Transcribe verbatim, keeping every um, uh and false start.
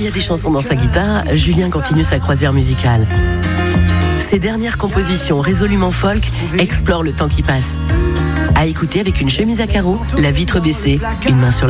qu'il y a des chansons dans sa guitare, Julien continue sa croisière musicale. Ses dernières compositions résolument folk explorent le temps qui passe. À écouter avec une chemise à carreaux, la vitre baissée, une main sur la